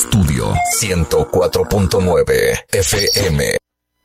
Estudio 104.9 FM.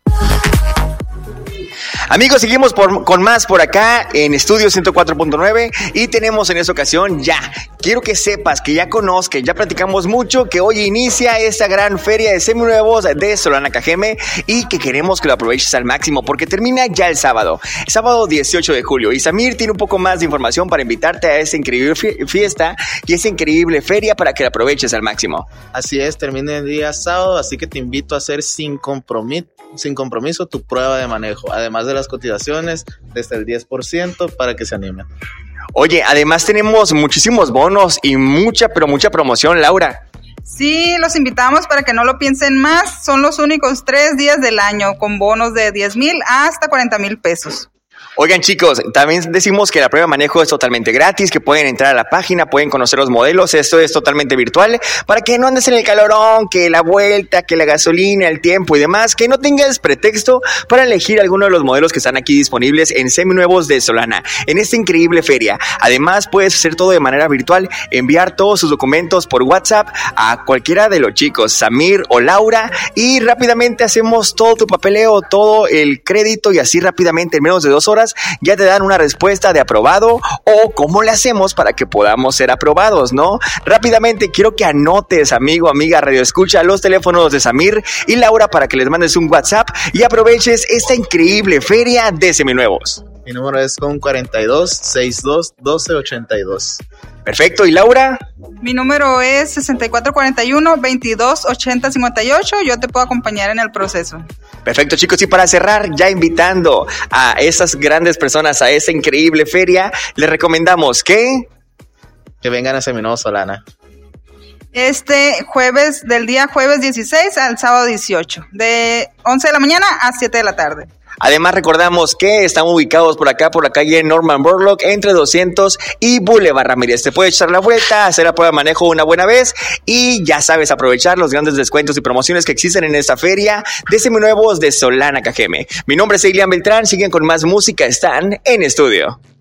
Amigos, seguimos con más por acá en Estudio 104.9 y tenemos en esta ocasión quiero que sepas, que ya conozcas, ya platicamos mucho, que hoy inicia esta gran feria de seminuevos de Solana Cajeme y que queremos que lo aproveches al máximo porque termina ya el sábado 18 de julio. Y Samir tiene un poco más de información para invitarte a esa increíble fiesta y esa increíble feria para que la aproveches al máximo. Así es, termina el día sábado, así que te invito a hacer sin compromiso tu prueba de manejo, además de las cotizaciones desde el 10% para que se animen. Oye, además tenemos muchísimos bonos y mucha promoción, Laura. Sí, los invitamos para que no lo piensen más. Son los únicos 3 días del año con bonos de 10,000 hasta 40,000 pesos. Oigan, chicos, también decimos que la prueba de manejo es totalmente gratis, que pueden entrar a la página, pueden conocer los modelos, esto es totalmente virtual, para que no andes en el calorón, que la vuelta, que la gasolina, el tiempo y demás, que no tengas pretexto para elegir alguno de los modelos que están aquí disponibles en seminuevos de Solana, en esta increíble feria. Además, puedes hacer todo de manera virtual, enviar todos sus documentos por WhatsApp a cualquiera de los chicos, Samir o Laura, y rápidamente hacemos todo tu papeleo, todo el crédito, y así rápidamente, en menos de 2 horas, ya te dan una respuesta de aprobado o cómo le hacemos para que podamos ser aprobados, ¿no? Rápidamente quiero que anotes, amigo, amiga, radio escucha, los teléfonos de Samir y Laura para que les mandes un WhatsApp y aproveches esta increíble feria de seminuevos. Mi número es con 42 62 12 82. Perfecto, ¿y Laura? Mi número es 6441 22 80 58. Yo te puedo acompañar en el proceso. Perfecto, chicos, y para cerrar, ya invitando a esas grandes personas a esta increíble feria, les recomendamos que vengan a Seminuevos Solana. Del día jueves 16 al sábado 18, de 11 de la mañana a 7 de la tarde. Además, recordamos que estamos ubicados por acá, por la calle Norman Borlaug, entre 200 y Boulevard Ramírez. Te puedes echar la vuelta, hacer la prueba de manejo una buena vez y ya sabes, aprovechar los grandes descuentos y promociones que existen en esta feria de seminuevos de Solana Cajeme. Mi nombre es Elian Beltrán, siguen con más música, están en estudio.